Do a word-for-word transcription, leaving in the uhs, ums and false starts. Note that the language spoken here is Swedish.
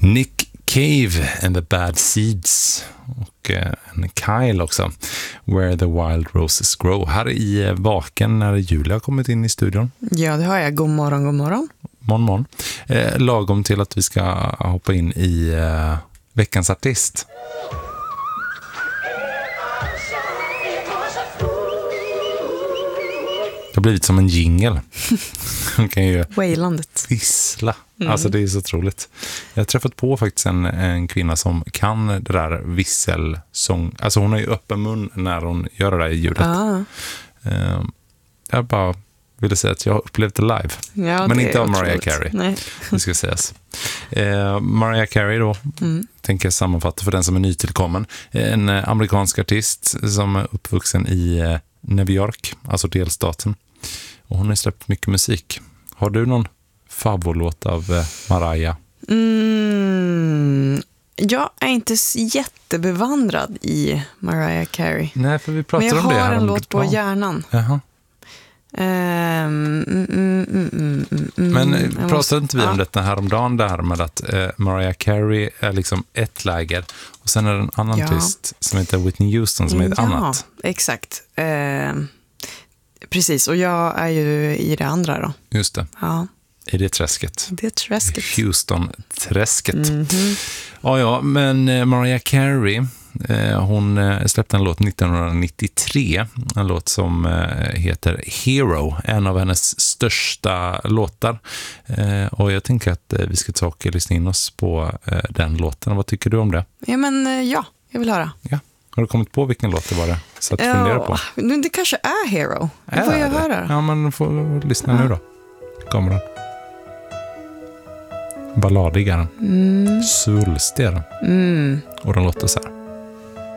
Nick Cave and the Bad Seeds och eh, en Kyle också, Where the Wild Roses Grow. Här i eh, Vaken när Julia har kommit in i studion. Ja, det har jag. God morgon, god morgon. Morgon, morgon. Eh, lagom till att vi ska hoppa in i eh, veckans artist. Det har blivit som en jingle. Man kan ju Wailandet. vissla. Mm. Alltså det är så otroligt. Jag har träffat på faktiskt en, en kvinna som kan det där visselsång. Alltså hon har ju öppen mun när hon gör det där ljudet. Ah. Uh, jag bara ville säga att jag har upplevt det live. Ja, men det inte är av Mariah otroligt. Carey. Nej. Det ska sägas. Uh, Mariah Carey då, Mm. tänker jag sammanfatta för den som är nytillkommen. En uh, amerikansk artist som är uppvuxen i uh, New York, alltså delstaten. Och hon har släppt mycket musik. Har du någon favoritlåt av uh, Mariah? Mm. Jag är inte så jättebevandrad i Mariah Carey. Nej, för vi pratade Men jag om det har här. en om låt på ja. hjärnan. Jaha. Um, mm, mm, mm, mm, mm, Men jag pratade måste, inte vi om ja. detta häromdagen, det här med att eh, Mariah Carey är liksom ett läger och sen är det en annan Ja. artist som heter Whitney Houston som är ett ja, annat. Exakt. Uh, precis, och jag är ju i det andra då. Just det, Ja, i det träsket. det är träsket. Houston-träsket. Mhm. Ja, ja, men eh, Mariah Carey, eh, hon eh, släppte en låt nittonhundranittiotre, en låt som eh, heter Hero, en av hennes största låtar. Eh, och jag tänker att eh, vi ska ta och lyssna in oss på eh, den låten. Vad tycker du om det? Ja, men uh, ja, jag vill höra. Ja. Har du kommit på vilken låt det var det? Så att fundera på. Men det kanske är Hero. Det Är får jag det? höra. Ja, men får lyssna Ja. nu då. Kommer den. Balladig är den. Mm. Svulstig är den. Mm. Och den låter så här.